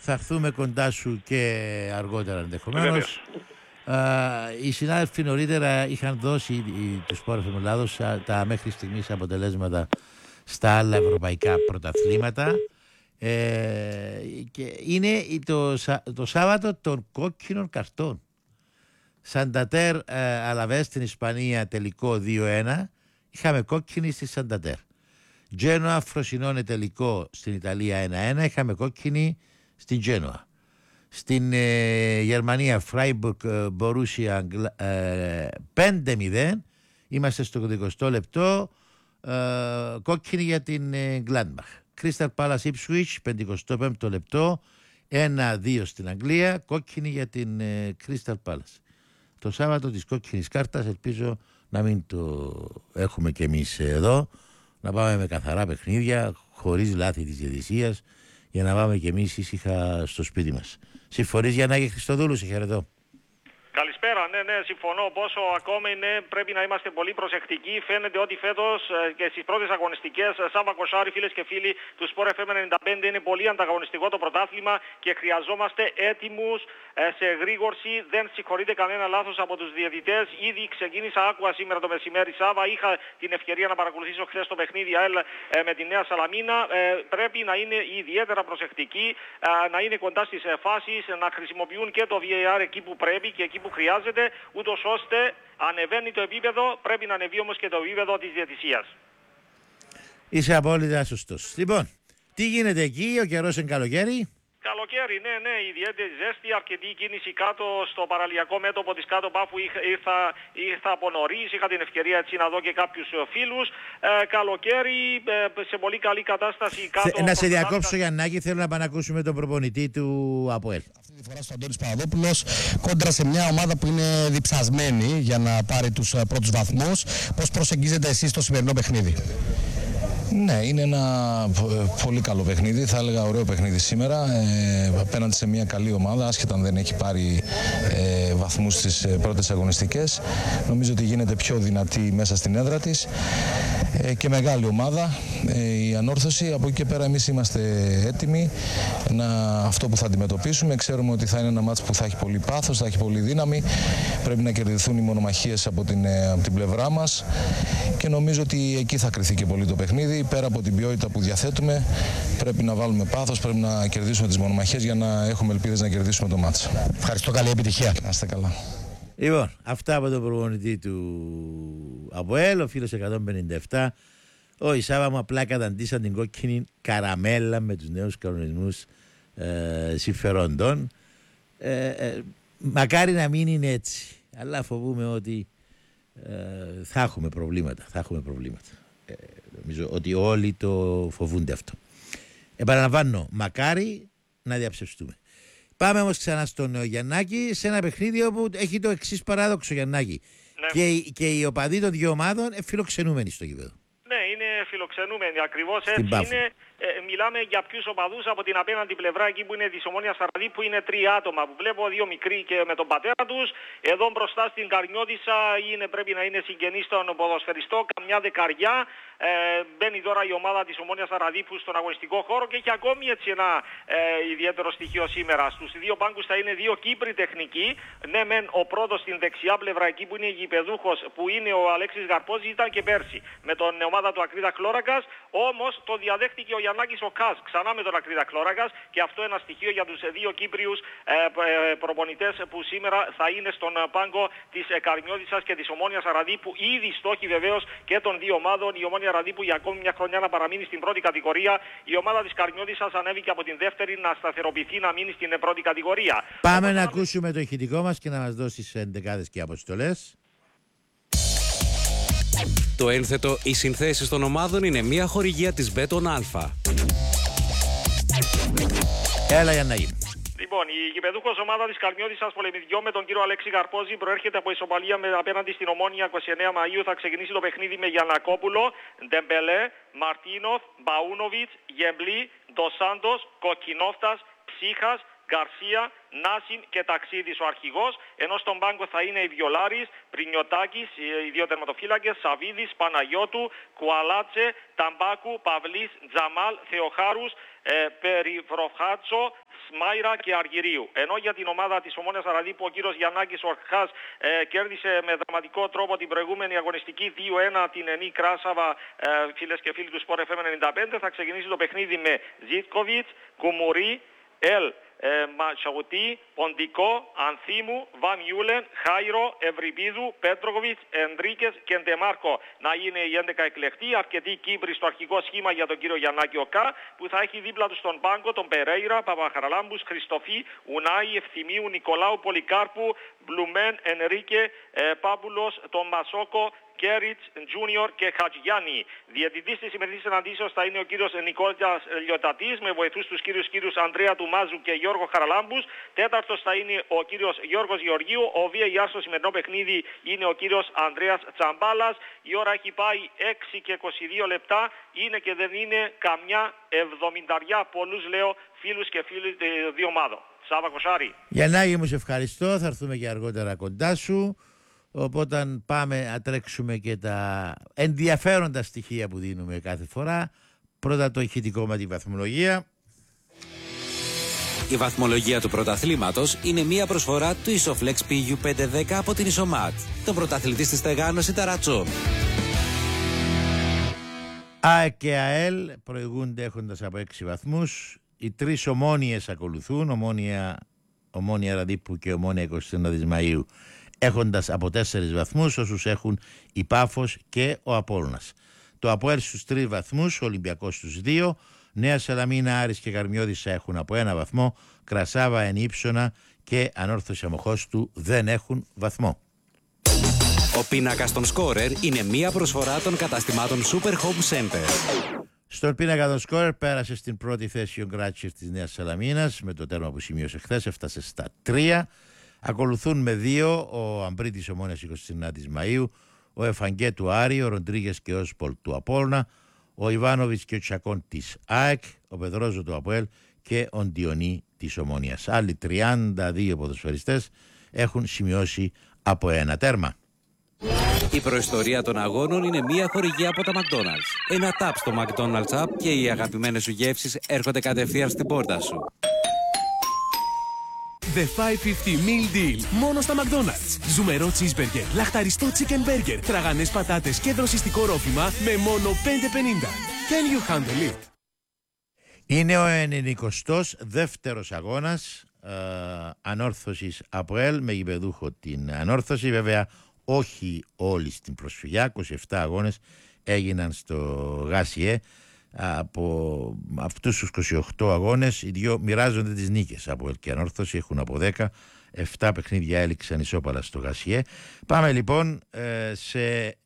θα έρθουμε κοντά σου και αργότερα ενδεχομένως. Οι συνάδελφοι νωρίτερα είχαν δώσει του Sport FM Ελλάδος τα μέχρι στιγμής αποτελέσματα στα άλλα ευρωπαϊκά πρωταθλήματα. Και είναι το Σάββατο των κόκκινων καρτών. Σαντατέρ Αλαβές στην Ισπανία τελικό 2-1. Είχαμε κόκκινη στη Σαντατέρ. Τζένοα Φροσινόνε τελικό στην Ιταλία 1-1. Είχαμε κόκκινη στην Τζένοα. Στην Γερμανία Φράιμπουργκ Μπορούσια 5-0. Είμαστε στο 20 λεπτό. Κόκκινη για την Γκλάντμπαχ. Crystal Palace Ipswich 55 λεπτό 1-2 στην Αγγλία. Κόκκινη για την Crystal Palace. Το Σάββατο της κόκκινης κάρτας ελπίζω να μην το έχουμε κι εμείς εδώ, να πάμε με καθαρά παιχνίδια χωρίς λάθη της διαιτησίας για να πάμε κι εμείς ήσυχα στο σπίτι μας. Συμφωνείς Γιαννάκη Χριστοδούλου? Σε χαιρετώ. Καλησπέρα, ναι, συμφωνώ. Πόσο ακόμα πρέπει να είμαστε πολύ προσεκτικοί. Φαίνεται ότι φέτος και στις πρώτες αγωνιστικές, Σάββα Κοσάρη, φίλες και φίλοι του Sport FM 95, είναι πολύ ανταγωνιστικό το πρωτάθλημα και χρειαζόμαστε έτοιμους σε εγρήγορση. Δεν συγχωρείται κανένα λάθος από τους διαιτητές. Ήδη ξεκίνησα, άκουα σήμερα το μεσημέρι Σάββα. Είχα την ευκαιρία να παρακολουθήσω χθες το παιχνίδι ΑΕΛ με τη Νέα Σαλαμίνα. Πρέπει να είναι ιδιαίτερα προσεκτικοί, να είναι κοντά στις φάσεις, να χρησιμοποιούν και το VAR εκεί που πρέπει και εκεί που χρειάζεται, ούτως ώστε ανεβαίνει το επίπεδο, πρέπει να ανεβεί όμως και το επίπεδο της διαιτησίας. Είσαι απόλυτα σωστός. Λοιπόν, τι γίνεται εκεί, ο καιρός είναι καλοκαίρι? Καλοκαίρι, ναι, ιδιαίτερη ζέστη, αρκετή κίνηση κάτω στο παραλιακό μέτωπο της κάτω πάφου. Ήρθα από νωρίς, είχα την ευκαιρία έτσι να δω και κάποιους φίλους. Καλοκαίρι, σε πολύ καλή κατάσταση κάτω. Να σε διακόψω Γιαννάκη, θέλω να πανακούσουμε τον προπονητή του ΑΠΟΕΛ. Αυτή τη φορά στον Αντώνης Παπαδόπουλος, κόντρα σε μια ομάδα που είναι διψασμένη για να πάρει τους πρώτους βαθμούς. Πώς προσεγγίζετε εσείς το σημερινό παιχνίδι? Ναι, είναι ένα πολύ καλό παιχνίδι, θα έλεγα ωραίο παιχνίδι σήμερα, απέναντι σε μια καλή ομάδα, άσχετα αν δεν έχει πάρει βαθμούς στις πρώτες αγωνιστικές. Νομίζω ότι γίνεται πιο δυνατή μέσα στην έδρα της και μεγάλη ομάδα η Ανόρθωση. Από εκεί και πέρα εμείς είμαστε έτοιμοι αυτό που θα αντιμετωπίσουμε. Ξέρουμε ότι θα είναι ένα μάτς που θα έχει πολύ πάθος, θα έχει πολύ δύναμη. Πρέπει να κερδιθούν οι μονομαχίες από την πλευρά μας και νομίζω ότι εκεί θα κριθεί και πολύ το παιχνίδι. Πέρα από την ποιότητα που διαθέτουμε, πρέπει να βάλουμε πάθος, πρέπει να κερδίσουμε τις μονομαχίες για να έχουμε ελπίδες να κερδίσουμε το μάτς. Ευχαριστώ, καλή επιτυχία. Να είστε καλά. Λοιπόν, αυτά από τον προπονητή του ΑΠΟΕΛ, ο φίλος 157. Ο Ισάβα μου απλά καταντήσαν την κόκκινη καραμέλα με τους νέους κανονισμούς συμφερόντων. Μακάρι να μην είναι έτσι, αλλά φοβούμαι ότι θα έχουμε προβλήματα. Νομίζω ότι όλοι το φοβούνται αυτό. Επαναλαμβάνω, μακάρι να διαψευστούμε. Πάμε όμως ξανά στον Γιαννάκη, σε ένα παιχνίδι όπου έχει το εξής παράδοξο, Γιαννάκη. Ναι. Και οι οπαδοί των δύο ομάδων φιλοξενούμενοι στο γήπεδο. Ναι, είναι φιλοξενούμενοι, ακριβώς έτσι είναι. Μιλάμε για ποιους οπαδούς από την απέναντι πλευρά, εκεί που είναι της Ομόνοιας Σαραδί, που είναι 3 άτομα, που βλέπω 2 μικροί και με τον πατέρα τους. Εδώ μπροστά στην Καρνιώτισσα πρέπει να είναι συγγενείς στον ποδοσφαιριστό, καμιά δεκαριά. Μπαίνει τώρα η ομάδα της Ομόνοιας Σαραδίπου στον αγωνιστικό χώρο και έχει ακόμη έτσι ένα ιδιαίτερο στοιχείο σήμερα. Στους 2 πάγκους θα είναι 2 Κύπροι τεχνικοί. Ναι, μεν ο πρώτος στην δεξιά πλευρά, εκεί που είναι γηπεδούχος, που είναι ο Αλέξης Γαρπόζης, ήταν και πέρσι με την ομάδα του Ακρίδα Κλώρακας. Όμως το διαδέχτηκε ο Γιαννάκης ο Κας ξανά με τον Ακρίδα Κλώρακας, και αυτό ένα στοιχείο για τους 2 Κύπριους προπονητές που σήμερα θα είναι στον πάγκο της Καρνιώτισσας και της Ομόνοιας Σαραδίπου. Ήδη στόχοι βεβαίως και των δύο ομάδων. Η Ομόνια Ραδίπου για ακόμη μια χρονιά να παραμείνει στην πρώτη κατηγορία. Η ομάδα της Καρνιώτισσας ανέβηκε από την δεύτερη να σταθεροποιηθεί, να μείνει στην πρώτη κατηγορία. Πάμε να ακούσουμε το ηχητικό μας και να μας δώσεις εντεκάδες και αποστολές. Το ένθετο «Οι συνθέσεις των ομάδων» είναι μια χορηγία της Μπέτον Αλφα. Έλα για να γίνει. Λοιπόν, η γηπεδούχος ομάδα της Καρνιώτισσας πολεμιδιών με τον κύριο Αλέξη Γαρπόζη προέρχεται από ισοπαλία απέναντι στην Ομόνια 29 Μαΐου. Θα ξεκινήσει το παιχνίδι με Γιαννακόπουλο, Ντεμπελέ, Μαρτίνοφ, Μπαούνοβιτς, Γεμπλή, Ντοσάντος, Κοκκινόφτας, Ψύχας, Γκαρσία, Νάσιμ και Ταξίδης ο αρχηγός, ενώ στον πάγκο θα είναι οι Βιολάρης, Πρινιωτάκης, οι δύο τερματοφύλακες, Σαβίδης, Παναγιώτου, Κουαλάτσε, Ταμπάκου, Παυλής, Τζαμάλ, Θεοχάρους, Περιβροχάτσο, Σμάιρα και Αργυρίου. Ενώ για την ομάδα της Ομόνοιας Αραδίπου ο κύριος Γιαννάκης ο αρχηγάς κέρδισε με δραματικό τρόπο την προηγούμενη αγωνιστική 2-1 την Ενή Κράσαβα, φίλες και φίλοι του Sport FM 95. Θα ξεκινήσει το παιχνίδι με Ζίτκοβιτς, Κουμουρί, Ελ Ματσαουτί, Ποντικό, Ανθίμου, Βαν Ιούλεν, Χάιρο, Ευρυπίδου, Πέτροκοβιτς, Ενδρίκες και Ντεμάρκο να είναι οι 11 εκλεκτοί. Αρκετοί Κύπροι στο αρχικό σχήμα για τον κύριο Γιαννάκη Οκά, που θα έχει δίπλα του στον πάγκο τον Περέιρα, Παπαχαραλάμπους, Χριστοφή, Ουνάη, Ευθυμίου, Νικολάου, Πολυκάρπου, Μπλουμέν, Ενρίκε, Πάπουλος, τον Μασόκο, Κέριτς, Τζούνιορ και Χατζιάννη. Διαιτητής της σημερινής συναντήσεως θα είναι ο κύριος Νικόλας Λιωτατής, με βοηθούς τους κύριους Ανδρέα Τουμάζου και Γιώργο Χαραλάμπους. Τέταρτος θα είναι ο κύριος Γιώργος Γεωργίου. Ο VAR στο σημερινό παιχνίδι είναι ο κύριος Ανδρέας Τσαμπάλας. Η ώρα έχει πάει 6 και 22 λεπτά. Είναι και δεν είναι καμιά 70, πολλούς λέω, φίλους και φίλοι των δύο ομάδων. Σάβα Κοσάρη. Γιαννάκη μου, σε ευχαριστώ. Θα έρθουμε και αργότερα κοντά σου. Οπότε πάμε να τρέξουμε και τα ενδιαφέροντα στοιχεία που δίνουμε κάθε φορά. Πρώτα το ηχητικό με τη βαθμολογία. Η βαθμολογία του πρωταθλήματος είναι μία προσφορά του Isoflex PU510 από την Isomat. Τον πρωταθλητή στη στεγάνωση Ταρατσό. ΑΕΚ και ΑΕΛ προηγούνται έχοντας από 6 βαθμούς. Οι τρεις ομόνιες ακολουθούν, Ομόνια Ραδίππου και Ομόνια 29 Μαΐου, έχοντας από 4 βαθμούς, όσους έχουν η Πάφος και ο Απόλλωνας. Το ΑΠΟΕΛ στους 3 βαθμούς, ο Ολυμπιακός στους 2, Νέα Σαλαμίνα, Άρης και Καρμιώδισσα έχουν από 1 βαθμό, Κρασάβα, Ενίψωνα και Ανόρθωση Αμοχώστου δεν έχουν βαθμό. Ο πίνακας των σκόρερ είναι μία προσφορά των καταστημάτων Super Home Center. Στον πίνακα των σκόρερ πέρασε στην πρώτη θέση ο Γκράτσεφ της Νέας Σαλαμίνας με το τέρμα που σημείωσε χθες, έφτασε στα 3. Ακολουθούν με 2 ο Αμπρίτης Ομόνιας 29 Μαΐου, ο Εφαγκέ του Άρη, ο Ροντρίγες και ο Όσπολ του Απόλλωνα, ο Ιβάνοβιτς και ο Τσακών της ΑΕΚ, ο Πεδρόζο του ΑΠΟΕΛ και ο Ντιονί της Ομόνιας. Άλλοι 32 ποδοσφαιριστές έχουν σημειώσει από 1 τέρμα. Η προϊστορία των αγώνων είναι μία χορηγία από τα McDonald's. Ένα τάπ στο McDonald's App και οι αγαπημένες σου γεύσεις έρχονται κατευθείαν στην πόρτα σου. The 550 Meal Deal. Μόνο στα McDonald's. Ζουμερό cheeseburger, λαχταριστό chicken burger, τραγανές πατάτες και δροσιστικό ρόφημα με μόνο 5,50. Can you handle it? Είναι ο 92ος αγώνας Ανόρθωσης ΑΠΟΕΛ με γηπεδούχο την Ανόρθωση. Βέβαια όχι όλοι στην προσφυγιά, 27 αγώνες έγιναν στο ΓΑΣΙΕ. Από αυτούς τους 28 αγώνες οι δύο μοιράζονται τις νίκες. Από ΑΠΟΕΛ και Ανόρθωση έχουν από 10. 7 παιχνίδια έληξαν ισόπαλα στο ΓΑΣΙΕ. Πάμε λοιπόν σε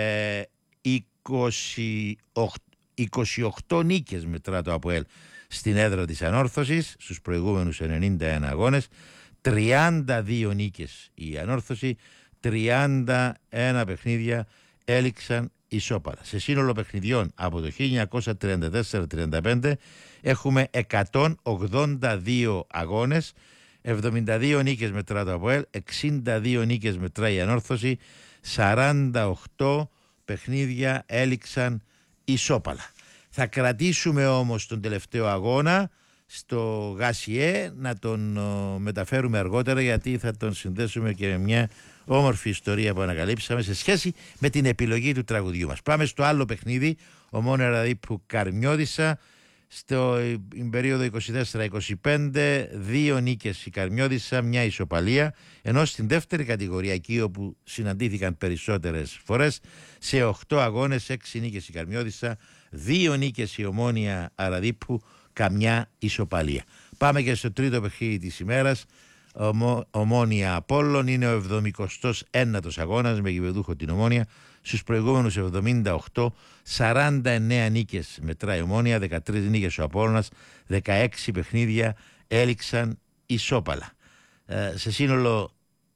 28 νίκες μετρά το ΑΠΟΕΛ στην έδρα της Ανόρθωσης στους προηγούμενους 91 αγώνες. 32 νίκες η Ανόρθωση, 31 παιχνίδια έληξαν ισόπαλα. Σε σύνολο παιχνιδιών από το 1934-35 έχουμε 182 αγώνες, 72 νίκες μετρά το ΑΠΟΕΛ, 62 νίκες μετρά η Ανόρθωση, 48 παιχνίδια έληξαν ισόπαλα. Θα κρατήσουμε όμως τον τελευταίο αγώνα στο ΓΑΣΙΕ, να τον μεταφέρουμε αργότερα, γιατί θα τον συνδέσουμε και με μια όμορφη ιστορία που ανακαλύψαμε σε σχέση με την επιλογή του τραγουδιού μας. Πάμε στο άλλο παιχνίδι, Ομόνια Ραδίππου Καρμιώδισσα, στην περίοδο 24-25, 2 νίκες η Καρμιώδισσα, μια ισοπαλία, ενώ στην δεύτερη κατηγορία, εκεί όπου συναντήθηκαν περισσότερες φορές, σε 8 αγώνες 6 νίκες η Καρμιώδισσα, 2 νίκες η Ομόνια Ραδίππου, καμιά ισοπαλία. Πάμε και στο τρίτο παιχνίδι της ημέρας. Ομόνια Απόλλων, είναι ο 79ος αγώνας με γηπεδούχο την Ομόνια. Στους προηγούμενους 78, 49 νίκες μετράει η Ομόνια, 13 νίκες ο Απόλλωνας, 16 παιχνίδια έληξαν ισόπαλα. Σε σύνολο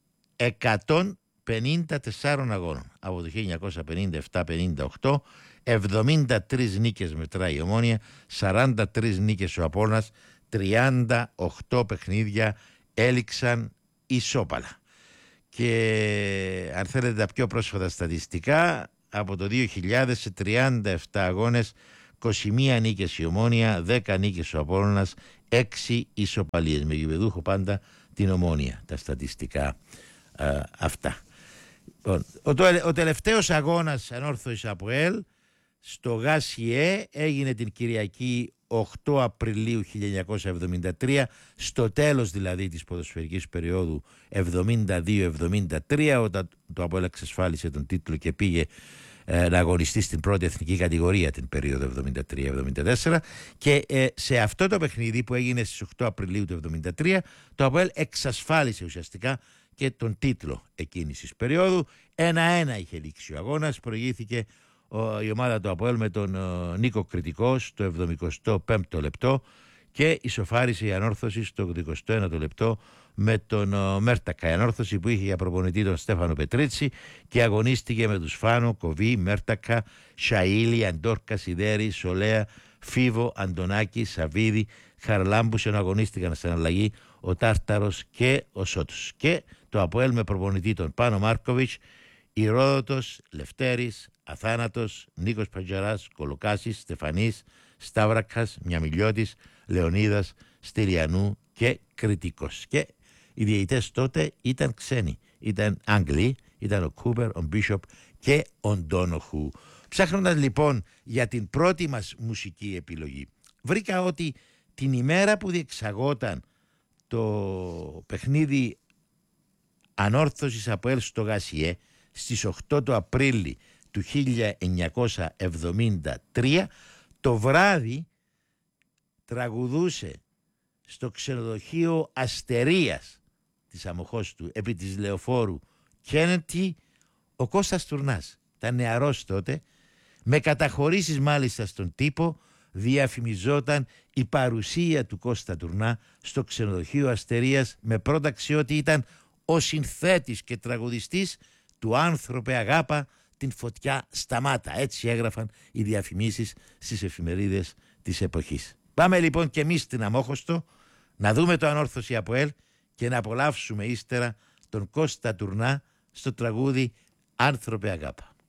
154 αγώνων από το 1957-58, 73 νίκες μετράει η Ομόνια, 43 νίκες ο Απόλλωνας, 38 παιχνίδια έληξαν ισόπαλα. Και αν θέλετε τα πιο πρόσφατα στατιστικά, από το 2000 σε 37 αγώνες, 21 νίκες η Ομόνοια, 10 νίκες ο Απόλλωνας, 6 ισοπαλίες, με γηπεδούχο πάντα την Ομόνοια, τα στατιστικά αυτά. Ο τελευταίος αγώνας ανόρθωσης ΑΠΟΕΛ στο ΓΑΣΙΕ έγινε την Κυριακή 8 Απριλίου 1973, στο τέλος δηλαδή της ποδοσφαιρικής περίοδου 72-73, όταν το ΑΠΟΕΛ εξασφάλισε τον τίτλο και πήγε να αγωνιστεί στην πρώτη εθνική κατηγορία την περίοδο 73-74, και σε αυτό το παιχνίδι που έγινε στις 8 Απριλίου του 1973 το ΑΠΟΕΛ εξασφάλισε ουσιαστικά και τον τίτλο εκείνης της περίοδου. 1-1 είχε λήξει ο αγώνας, προηγήθηκε η ομάδα του ΑΠΟΕΛ με τον Νίκο Κρητικό στο 75ο λεπτό και ισοφάρισε η Ανόρθωση στο 81ο λεπτό με τον Μέρτακα. Η Ανόρθωση που είχε για προπονητή τον Στέφανο Πετρίτσι και αγωνίστηκε με τους Φάνο, Κοβί, Μέρτακα, Σαΐλι, Αντόρκα, Σιδέρη, Σολέα, Φίβο, Αντωνάκη, Σαβίδη, Χαρλάμπους, ενώ αγωνίστηκαν στην αλλαγή ο Τάρταρος και ο Σότος. Και το ΑΠΟΕΛ με προπονητή τον Πάνο Μάρκοβιτς, Ηρόδοτος, Λευτέρης, Αθάνατος, Νίκος Παντζαράς, Κολοκάσης, Στεφανής, Σταύρακας, Μιαμιλιώτης, Λεωνίδας, Στυλιανού και Κρητικός. Και οι διαιτητές τότε ήταν ξένοι. Ήταν Άγγλοι, ήταν ο Κούπερ, ο Μπίσοπ και ο Ντόνοχου. Ψάχνοντας λοιπόν για την πρώτη μας μουσική επιλογή, βρήκα ότι την ημέρα που διεξαγόταν το παιχνίδι Ανόρθωσης ΑΠΟΕΛ στο ΓΑΣΙΕ, στις 8 του Απρίλη του 1973, το βράδυ τραγουδούσε στο ξενοδοχείο Αστερίας της Αμοχώστου επί της Λεωφόρου Κέννετι ο Κώστας Τουρνάς. Ήταν νεαρός τότε, με καταχωρήσεις μάλιστα στον τύπο διαφημιζόταν η παρουσία του Κώστα Τουρνά στο ξενοδοχείο Αστερίας, με πρόταξη ότι ήταν ο συνθέτης και τραγουδιστής του «Άνθρωπε αγάπα, την φωτιά σταμάτα». Έτσι έγραφαν οι διαφημίσεις στις εφημερίδες της εποχής. Πάμε λοιπόν και εμείς στην Αμόχωστο να δούμε το Ανόρθωση ΑΠΟΕΛ και να απολαύσουμε ύστερα τον Κώστα Τουρνά στο τραγούδι «Άνθρωπε αγάπα».